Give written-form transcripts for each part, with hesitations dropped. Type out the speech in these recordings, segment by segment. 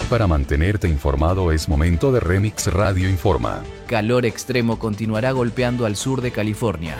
para mantenerte informado es momento de Remix Radio Informa. Calor extremo continuará golpeando al sur de California.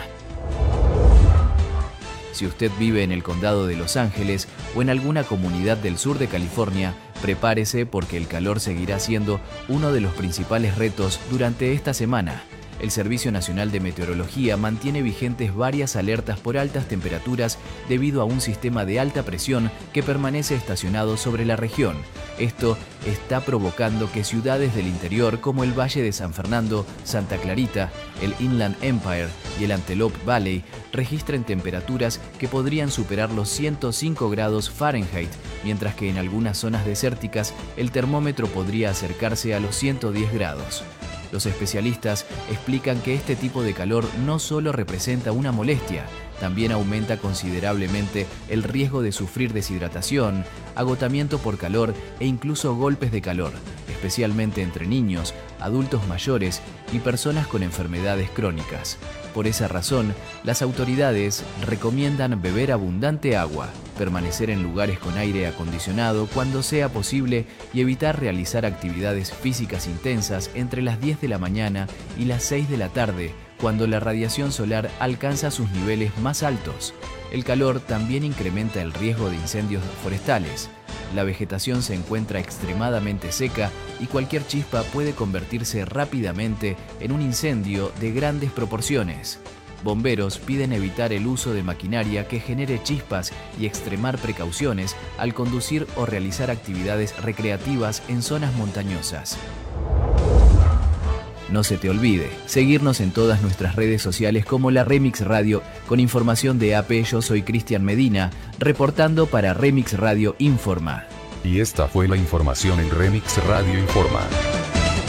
Si usted vive en el condado de Los Ángeles o en alguna comunidad del sur de California, prepárese porque el calor seguirá siendo uno de los principales retos durante esta semana. El Servicio Nacional de Meteorología mantiene vigentes varias alertas por altas temperaturas debido a un sistema de alta presión que permanece estacionado sobre la región. Esto está provocando que ciudades del interior como el Valle de San Fernando, Santa Clarita, el Inland Empire y el Antelope Valley registren temperaturas que podrían superar los 105 grados Fahrenheit, mientras que en algunas zonas desérticas el termómetro podría acercarse a los 110 grados. Los especialistas explican que este tipo de calor no solo representa una molestia, también aumenta considerablemente el riesgo de sufrir deshidratación, agotamiento por calor e incluso golpes de calor, especialmente entre niños, adultos mayores y personas con enfermedades crónicas. Por esa razón, las autoridades recomiendan beber abundante agua, permanecer en lugares con aire acondicionado cuando sea posible y evitar realizar actividades físicas intensas entre las 10 de la mañana y las 6 de la tarde, cuando la radiación solar alcanza sus niveles más altos. El calor también incrementa el riesgo de incendios forestales. La vegetación se encuentra extremadamente seca y cualquier chispa puede convertirse rápidamente en un incendio de grandes proporciones. Bomberos piden evitar el uso de maquinaria que genere chispas y extremar precauciones al conducir o realizar actividades recreativas en zonas montañosas. No se te olvide seguirnos en todas nuestras redes sociales como la Remix Radio con información de AP. Yo soy Cristian Medina, reportando para Remix Radio Informa. Y esta fue la información en Remix Radio Informa.